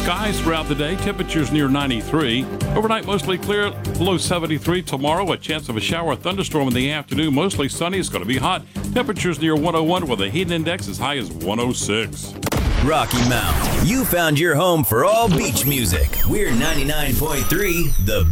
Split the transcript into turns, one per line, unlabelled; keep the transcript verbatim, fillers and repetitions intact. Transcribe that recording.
skies throughout the day. Temperatures near ninety-three. Overnight, mostly clear, low seventy-three. Tomorrow, a chance of a shower or thunderstorm in the afternoon. Mostly sunny. It's going to be hot. Temperatures near one oh one with a heat index as high as one oh six.
Rocky Mount, you found your home for all beach music. We're ninety-nine point three The